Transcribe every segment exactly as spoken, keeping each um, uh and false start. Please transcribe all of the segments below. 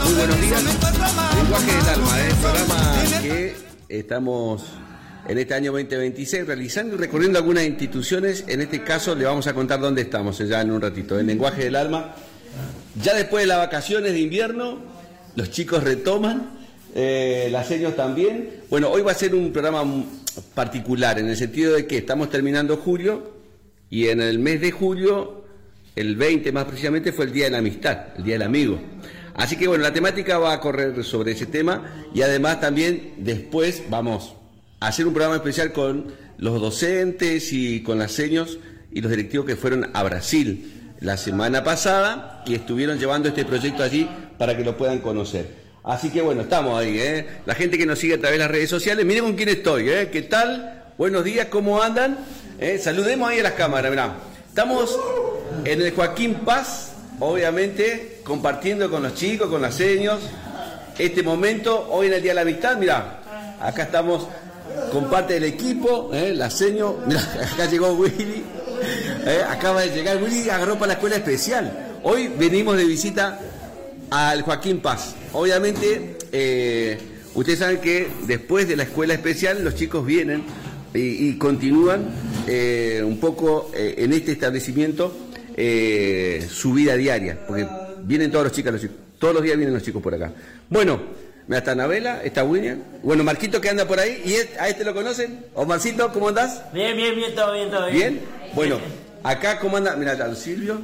Muy buenos días. Lenguaje del Alma, ¿eh? Programa que estamos en este año veinte veintiséis realizando y recorriendo algunas instituciones. En este caso le vamos a contar dónde estamos ya en un ratito. En Lenguaje del Alma, ya después de las vacaciones de invierno, los chicos retoman, eh, las seños también. Bueno, hoy va a ser un programa particular en el sentido de que estamos terminando julio y en el mes de julio, el veinte más precisamente, fue el Día de la Amistad, el Día del Amigo. Así que bueno, la temática va a correr sobre ese tema y además también después vamos a hacer un programa especial con los docentes y con las seños y los directivos que fueron a Brasil la semana pasada y estuvieron llevando este proyecto allí para que lo puedan conocer. Así que bueno, estamos ahí, ¿eh? La gente que nos sigue a través de las redes sociales, miren con quién estoy, ¿eh? ¿Qué tal? Buenos días, ¿cómo andan? ¿Eh? Saludemos ahí a las cámaras, mirá. Estamos en el Joaquín Paz, obviamente, compartiendo con los chicos, con las seños, este momento, hoy en el Día de la Amistad, mirá, acá estamos con parte del equipo, ¿eh? La seño, mirá, acá llegó Willy, ¿eh? Acaba de llegar Willy, agarró para la escuela especial. Hoy venimos de visita al Joaquín Paz. Obviamente, eh, ustedes saben que después de la escuela especial los chicos vienen y, y continúan eh, un poco eh, en este establecimiento eh, su vida diaria, porque vienen todos los chicos, los chicos, todos los días vienen los chicos por acá. Bueno, mira, está Anabela, está William, bueno, Marquito que anda por ahí, y es, ¿a este lo conocen? Omarcito, ¿cómo andás? Bien, bien, bien, todo bien, todo bien. ¿Bien? Bueno, acá, ¿cómo anda? Mira, está Silvio.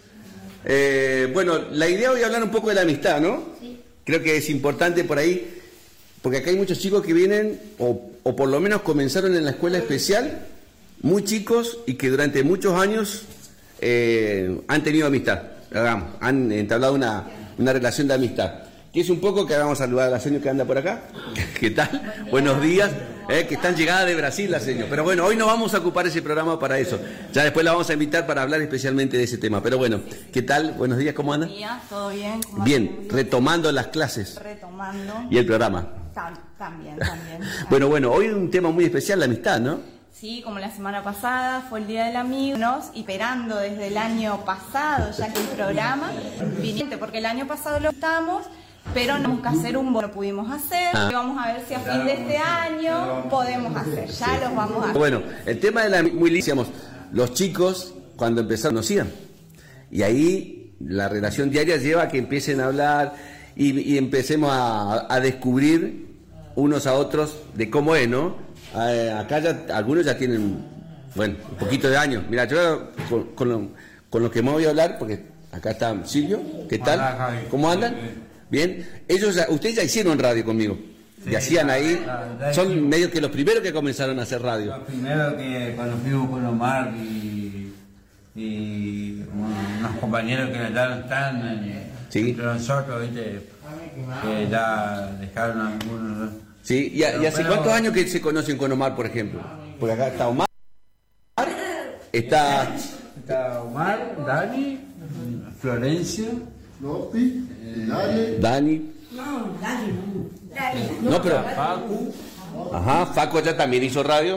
Eh, bueno, la idea hoy es hablar un poco de la amistad, ¿no? Sí. Creo que es importante por ahí, porque acá hay muchos chicos que vienen, o, o por lo menos comenzaron en la escuela especial, muy chicos, y que durante muchos años eh, han tenido amistad, digamos, han entablado una, una relación de amistad. Que es un poco que vamos a saludar a la señora que anda por acá. ¿Qué tal? Buenos días. Eh, que están llegadas de Brasil la señora. Pero bueno, hoy no vamos a ocupar ese programa para eso. Ya después la vamos a invitar para hablar especialmente de ese tema. Pero bueno, ¿qué tal? Buenos días, ¿cómo andan? Buenos días, ¿todo bien? Bien, retomando las clases. Retomando. Y el programa. Tam, también, también. Bueno, bueno, hoy un tema muy especial, la amistad, ¿no? Sí, como la semana pasada fue el Día del Amigo, nos esperando desde el año pasado ya que el programa viniente, porque el año pasado lo estamos, pero no tenemos que hacer un no pudimos hacer. Ah. Vamos a ver si a fin de este año podemos hacer. Ya sí. Los vamos a hacer. Bueno, el tema de la muy decíamos, los chicos cuando empezaron conocían. Y ahí la relación diaria lleva a que empiecen a hablar y, y empecemos a, a descubrir unos a otros de cómo es, ¿no? Eh, acá ya algunos ya tienen, bueno, un poquito de años. Mira, yo con, con, lo, con lo que me voy a hablar, porque acá está Silvio, ¿qué tal? ¿Cómo andan? Bien, ellos ya, ustedes ya hicieron radio conmigo, sí, y hacían ahí, son medio que los primeros que comenzaron a hacer radio. Los primeros que cuando fuimos con Omar y, y unos compañeros que ya están eh, sí. Entre nosotros, ¿viste? Que ya dejaron algunos. Sí, y, y hace cuántos años que se conocen con Omar, por ejemplo, porque acá está Omar, está, está Omar, Dani, Florencia. Lopi, Dani. Dani. No, Dani no. Dani. No, pero. Facu. Ajá, Facu ya también hizo radio.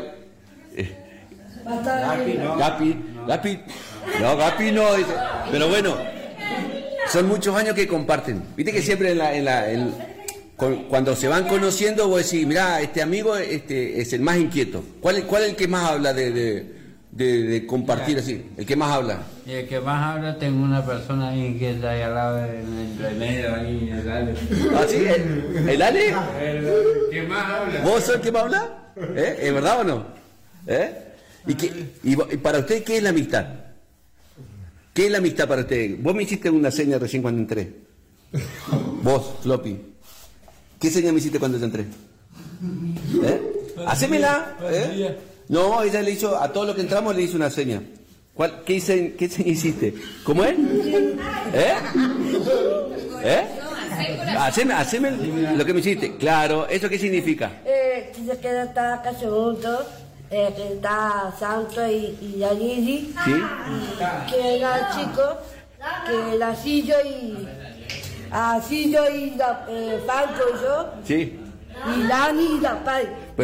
Gapi, no. Gapi, Gapi. No, Gapi no. Pero bueno, son muchos años que comparten. Viste que siempre en la. En la en, con, cuando se van conociendo, vos decís, mirá, este amigo este, es el más inquieto. ¿Cuál, cuál es el que más habla de. de De, de compartir así, el que más habla. Y el que más habla, tengo una persona ahí que está ahí al lado, en el medio, ahí, el Ale. ¿Ah, sí? ¿El, el Ale? El que más habla. ¿Vos sos el que más habla? ¿Eh? ¿Es verdad o no? ¿Eh? ¿Y, qué, y, y para usted qué es la amistad? ¿Qué es la amistad para usted? Vos me hiciste una seña recién cuando entré. Vos, Floppy. ¿Qué seña me hiciste cuando te entré? ¿Eh? Hacémela. ¿Eh? No, ella le hizo, a todos los que entramos le hizo una seña. ¿Cuál, qué, hice, ¿Qué seña hiciste? ¿Cómo es? ¿Eh? ¿Eh? Haceme, haceme lo que me hiciste. Claro, ¿eso qué significa? Eh, que se queda está acá juntos, eh, que está Santo y, y Yaliri. Sí. Y que era chico, que la Sillo y... A Sillo y la, eh, Franco y yo. Sí. Y Dani y la Pai.